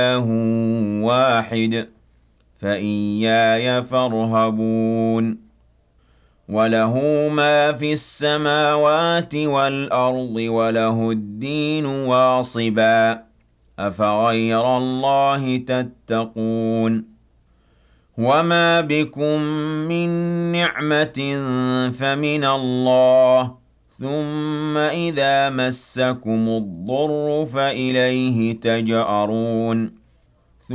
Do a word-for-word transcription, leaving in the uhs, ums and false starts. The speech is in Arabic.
واحد فإياي فارهبون وله ما في السماوات والأرض وله الدين واصبا أفغير الله تتقون وما بكم من نعمة فمن الله ثم إذا مسكم الضر فإليه تجأرون